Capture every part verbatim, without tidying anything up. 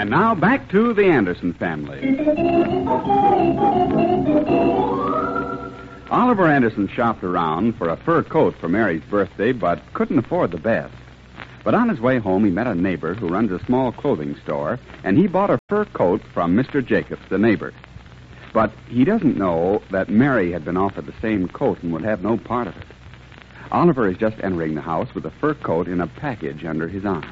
And now back to the Anderson family. Oliver Anderson shopped around for a fur coat for Mary's birthday, but couldn't afford the best. But on his way home, he met a neighbor who runs a small clothing store, and he bought a fur coat from Mister Jacobs, the neighbor. But he doesn't know that Mary had been offered the same coat and would have no part of it. Oliver is just entering the house with a fur coat in a package under his arm.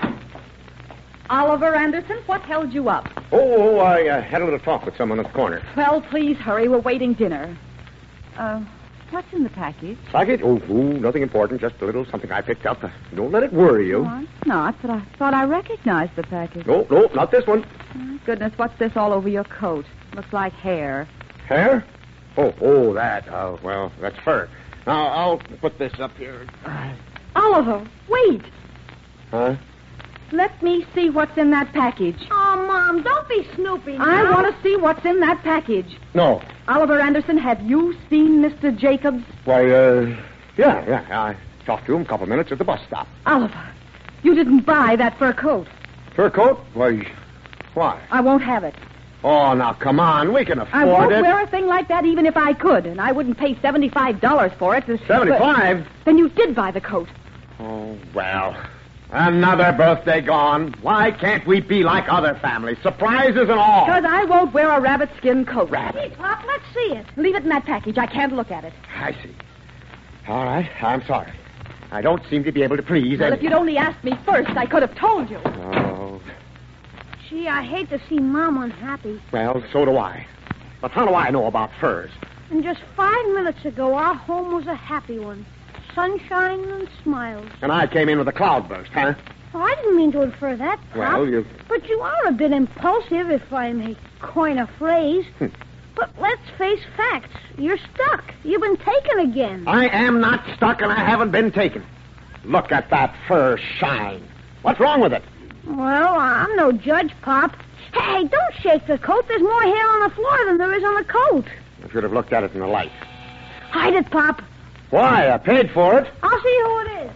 Oliver Anderson, what held you up? Oh, oh I uh, had a little talk with someone in the corner. Well, please hurry. We're waiting dinner. Uh, what's in the package? Package? Oh, oh, nothing important. Just a little something I picked up. Uh, don't let it worry you. Oh, it's not, but I thought I recognized the package. No, no, not this one. Oh, goodness, what's this all over your coat? Looks like hair. Hair? Oh, oh, that. Uh, well, that's fur. Now, I'll put this up here. Oliver, wait. Huh? Let me see what's in that package. Oh, Mom, don't be snoopy now. I want to see what's in that package. No. Oliver Anderson, have you seen Mister Jacobs? Why, uh, yeah, yeah. I talked to him a couple minutes at the bus stop. Oliver, you didn't buy that fur coat. Fur coat? Why, why? I won't have it. Oh, now, come on. We can afford I won't it. wear a thing like that even if I could, and I wouldn't pay seventy-five dollars for it. seventy-five? Then you did buy the coat. Oh, well... Another birthday gone. Why can't we be like other families? Surprises and all. Because I won't wear a rabbit skin coat. Rabbit? Hey, Pop, let's see it. Leave it in that package. I can't look at it. I see. All right. I'm sorry. I don't seem to be able to please Well, any... if you'd only asked me first, I could have told you. Oh, Gee, I hate to see Mom unhappy. well, so do I. But how do I know about furs? And just five minutes ago, our home was a happy one. Sunshine and smiles. And I came in with a cloudburst, huh? Oh, I didn't mean to infer that, Pop. Well, you... But you are a bit impulsive, if I may coin a phrase. Hmm. But let's face facts. You're stuck. You've been taken again. I am not stuck and I haven't been taken. Look at that fur shine. What's wrong with it? Well, I'm no judge, Pop. Hey, don't shake the coat. There's more hair on the floor than there is on the coat. I should have looked at it in the light. Hide it, Pop. Why? I paid for it. I'll see who it is.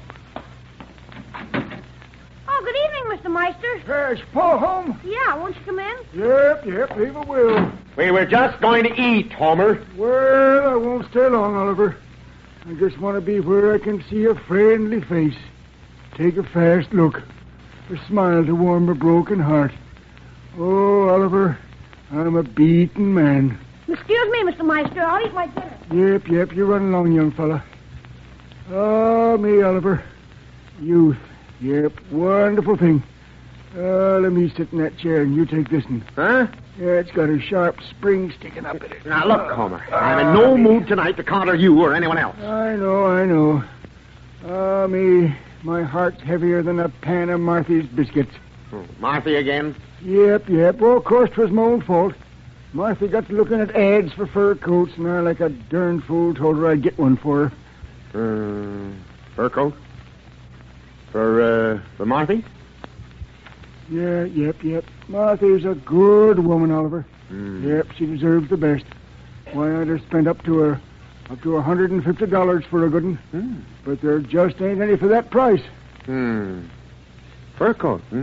Oh, good evening, Mister Meister. Yes, Paul home? Yeah, won't you come in? Yep, yep, leave a will. We were just going to eat, Homer. Well, I won't stay long, Oliver. I just want to be where I can see a friendly face. Take a fast look. A smile to warm a broken heart. Oh, Oliver, I'm a beaten man. Excuse me, Mister Meister. I'll eat my dinner. Yep, yep, you run along, young fella. Oh, me, Oliver. Youth. Yep, wonderful thing. Uh, let me sit in that chair and you take this one. Huh? Yeah, it's got a sharp spring sticking up in it. Now, look, Homer. I'm in no mood tonight to counter you or anyone else. I know, I know. Ah, me, my heart's heavier than a pan of Marthy's biscuits. Oh, Marthy again? Yep, yep. Well, of course, 'twas my own fault. Marthy got to looking at ads for fur coats, and I, like a darn fool, told her I'd get one for her. Uh, fur coat? For, uh, for Marthy? Yeah, yep, yep. Marthy's a good woman, Oliver. Mm. Yep, she deserves the best. Why, I'd have spent up to a, up to a hundred and fifty dollars for a good one. Mm. But there just ain't any for that price. Hmm. Fur coat, hmm?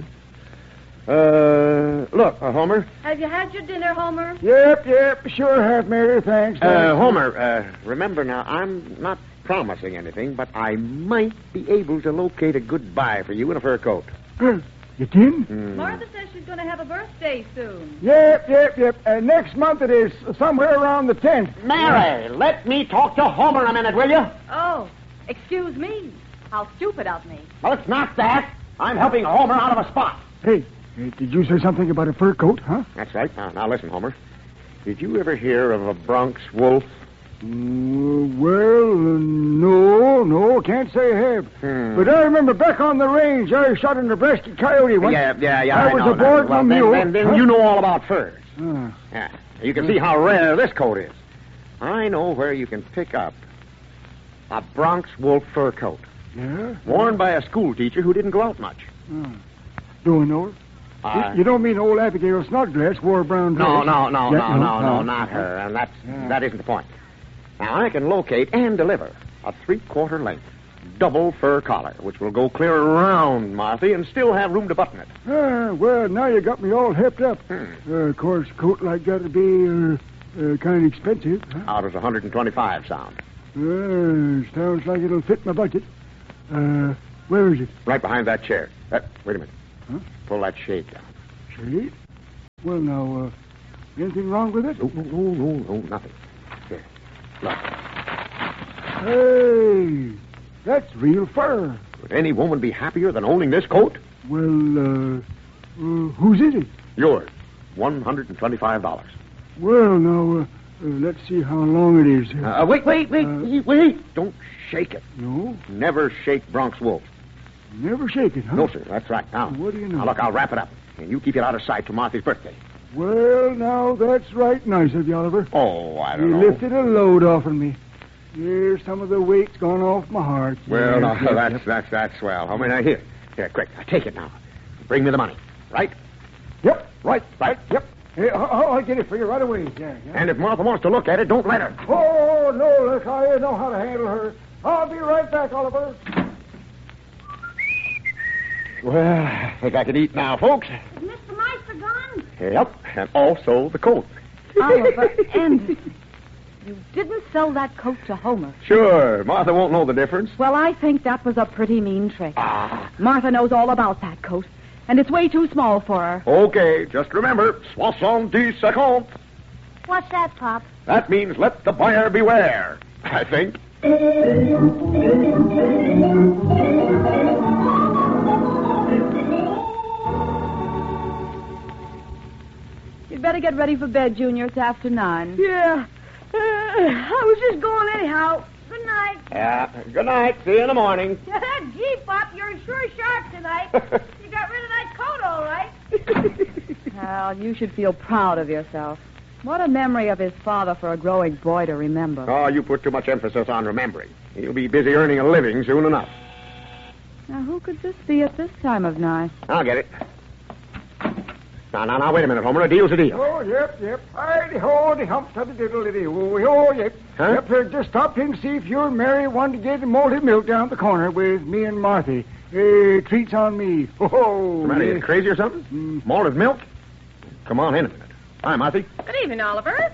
Uh, look, uh, Homer. Have you had your dinner, Homer? Yep, yep, sure have, Mary. Thanks. Uh, thanks. Homer, uh, remember now, I'm not promising anything, but I might be able to locate a good buy for you in a fur coat. Uh, you can? Hmm. Martha says she's going to have a birthday soon. Yep, yep, yep. Uh, next month it is, somewhere around the tenth. Mary, let me talk to Homer a minute, will you? Oh, excuse me. How stupid of me. Well, it's not that. I'm helping Homer out of a spot. Hey, uh, did you say something about a fur coat, huh? That's right. Now, now listen, Homer. Did you ever hear of a Bronx wolf? Mm, well, uh, no, no, can't say I have. Hmm. But I remember back on the range, I shot a Nebraska coyote once. Yeah, yeah, yeah. I, I was know, aboard now. Well, my then, mule. then, then Huh? you know all about furs. Ah. Yeah. You can see how rare this coat is. I know where you can pick up a Bronx wolf fur coat, Yeah? worn by a school teacher who didn't go out much. Ah. Do I know her? Uh, you, you don't mean old Abigail Snodgrass wore a brown dress? no, no, no, Yeah, no, no, no, uh, not her. And that's Yeah. that isn't the point. Now I can locate and deliver a three-quarter length, double fur collar, which will go clear around Marthy and still have room to button it. Ah, well, now you got me all hipped up. Hmm. Uh, of course, a coat like that would be uh, uh, kind of expensive. Huh? How does one hundred twenty-five sound? Uh, sounds like it'll fit my budget. Uh, where is it? Right behind that chair. Uh, wait a minute. Huh? Pull that shade down. Shade? Well, now, uh, anything wrong with it? No, no, no, no, no, nothing. Here, look. Hey, that's real fur. Would any woman be happier than owning this coat? Well, uh, uh whose is it? Yours. one hundred twenty-five dollars. Well, now, uh, uh, let's see how long it is. Uh, wait, wait, wait, Uh, wait, wait. Don't shake it. No, Never shake Bronx Wolf. never shake it, huh? No, sir, that's right. Now, What do you know? Now, look, I'll wrap it up. And you keep it out of sight till Marthy's birthday. Well, now, that's right nice of you, Oliver. Oh, I don't You know. lifted a load off of me. Here's some of the weight's gone off my heart. Well, Yes, no, yes, that's, yes. that's, that's swell. How many I here? Here, quick. Now, take it now. Bring me the money. Right? Yep, Right, right. yep. Hey, I'll, I'll get it for you right away. Yeah, yeah. And if Martha wants to look at it, don't let her. Oh, no, look, I know how to handle her. I'll be right back, Oliver. Well, I think I can eat now, folks. Is Mister Meister gone? Yep, and also the coat. Oliver, Andy, you didn't sell that coat to Homer. Sure, Martha won't know the difference. Well, I think that was a pretty mean trick. Ah, Martha knows all about that coat, and it's way too small for her. okay, just remember, soixante-dix secondes. What's that, Pop? That means let the buyer beware, I think. You'd better get ready for bed, Junior. It's after nine. Yeah. Uh, I was just going anyhow. Good night. Yeah, good night. See you in the morning. Gee, Pop, you're sure sharp tonight. You got rid of that coat, all right. Well, you should feel proud of yourself. What a memory of his father for a growing boy to remember. Oh, you put too much emphasis on remembering. He'll be busy earning a living soon enough. Now, who could this be at this time of night? I'll get it. Now, now, now, wait a minute, Homer. A deal's a deal. Oh, yep, yep. Hidy ho, the hump to the diddle ditty. Oh, oh, yep. Huh? Yep, uh, just stopped in to see if you and Mary wanted to get malted milk down the corner with me and Marthy. Uh, treats on me. Oh, What's the matter? yeah. You crazy or something? Mm. Malted milk? Come on in a minute. Hi, Marthy. Good evening, Oliver.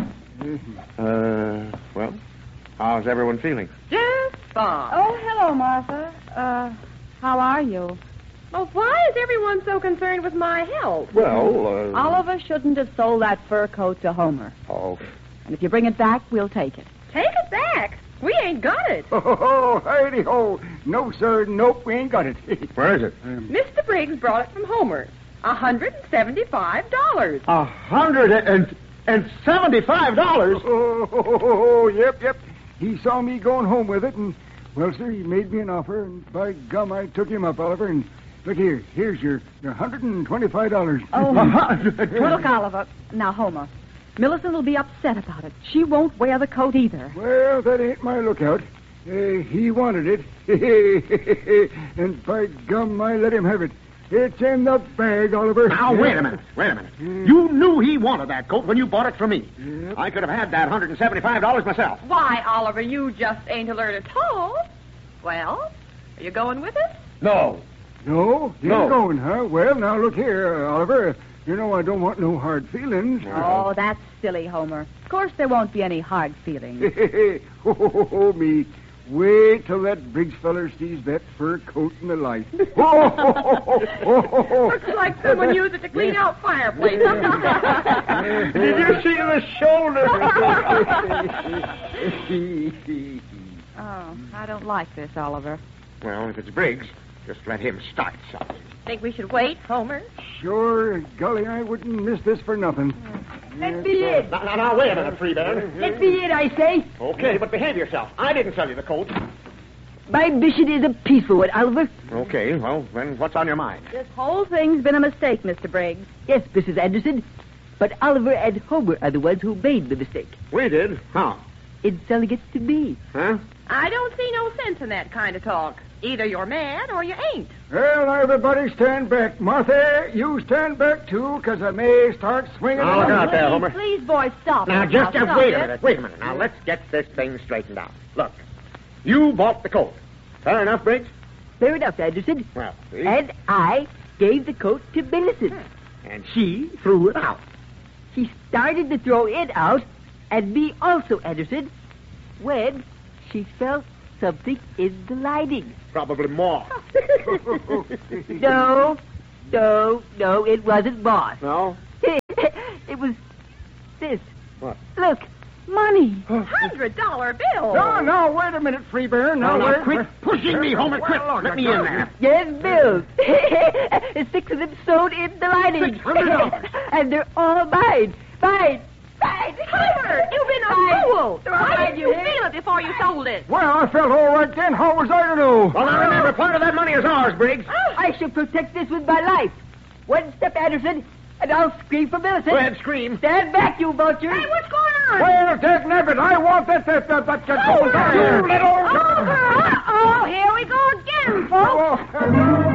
Uh, well, how's everyone feeling? Just fine. Oh, hello, Martha. Uh, how are you? Oh, why is everyone so concerned with my health? Well, uh... Oliver shouldn't have sold that fur coat to Homer. Oh, And if you bring it back, we'll take it. Take it back. We ain't got it. Oh, hidy ho. No, sir. Nope, we ain't got it. where is it? Mister Briggs brought it from Homer. A hundred and seventy-five dollars. A hundred and, and seventy-five dollars? Oh, oh, oh, oh, yep, yep. He saw me going home with it, and, well, sir, he made me an offer, and by gum, I took him up, Oliver, and look here. Here's your, your one hundred twenty-five dollars. Oh, look, Oliver. Now, Homer, Millicent will be upset about it. She won't wear the coat either. Well, that ain't my lookout. Uh, he wanted it. And by gum, I let him have it. It's in the bag, Oliver. Now, wait a minute. Wait a minute. You knew he wanted that coat when you bought it from me. Yep. I could have had that one hundred seventy-five dollars myself. Why, Oliver, you just ain't alert at all. Well, are you going with us? No. No? You No. ain't going, huh? Well, now, look here, uh, Oliver. You know I don't want no hard feelings. Oh, that's silly, Homer. Of course there won't be any hard feelings. ho, ho, ho, ho, me. Wait till that Briggs feller sees that fur coat in the light. Oh, ho, ho, ho, ho, ho, ho. Looks like someone used it to clean out fireplaces. Did you see the shoulder? Oh, I don't like this, Oliver. Well, if it's Briggs, just let him start something. Think we should wait, Homer? Sure, golly, I wouldn't miss this for nothing. Let me in. Now, now, now, wait a minute, Freeburn. Let me in, I say. Okay, but behave yourself. I didn't sell you the coat. My mission is a peaceful one, Oliver. Okay, well, then what's on your mind? This whole thing's been a mistake, Mister Briggs. Yes, Missus Anderson. But Oliver and Homer are the ones who made the mistake We did. How? in selling it to me. Huh? I don't see no sense in that kind of talk. Either you're mad or you ain't. Well, everybody stand back. Martha, you stand back, too, because I may start swinging. Now, look around. out there, Homer. Please, boys, stop. Now, it. just, just stop wait a it. minute. Wait a minute. Now, let's get this thing straightened out. Look, you bought the coat. Fair enough, Briggs. Fair enough, Anderson. Well, see? And I gave the coat to Millicent. And she threw it out. She started to throw it out, and me also, Anderson, when she felt something in the lining. Probably more. No, no, no, it wasn't moss. No? It was this. What? Look, Money. Hundred dollar bill. No, no, wait a minute, Freeburn. No, No, no, wait. quit wait. pushing me, Homer, quit. Well, look, Let me I in got there. yes, bills. Six of them sewed in the lining. Six hundred dollars. And they're all mine. Mine. Mine. Homer, you've been a Mine. fool. Why didn't you feel it before you sold it? Well, I felt all right then. How was I to know? Well, now remember, part of that money is ours, Briggs. I shall protect this with my life. One step, Anderson, and I'll scream for Millicent. Go ahead, scream. Stand back, you vultures. Hey, what's going on? Well, Dick Nebbit, I want that that that that that Over. gold. You little. Uh-oh, here we go again, folks. Oh,